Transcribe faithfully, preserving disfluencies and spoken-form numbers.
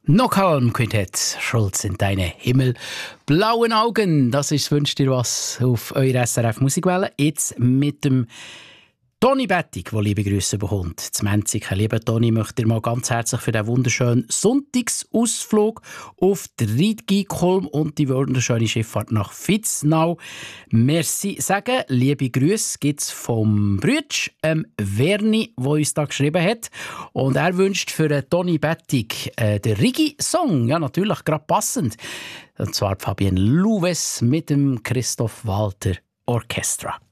Knockholm Quintett, Schulz in deine himmelblauen Augen. Das ist «Wünscht dir was» auf eurer S R F Musikwelle. Jetzt mit dem Toni Bettig, der liebe Grüße bekommt. zwanzig. Lieber Toni, möchte dir mal ganz herzlich für den wunderschönen Sonntagsausflug auf die Rhein-Kolm und die wunderschöne Schifffahrt nach Vitznau merci sagen. Liebe Grüße gibt es vom Brütsch, ähm, Verni, der uns da geschrieben hat. Und er wünscht für den Toni Bettig äh, den Rigi-Song. Ja, natürlich, gerade passend. Und zwar Fabienne Louves mit dem Christoph Walter Orchestra.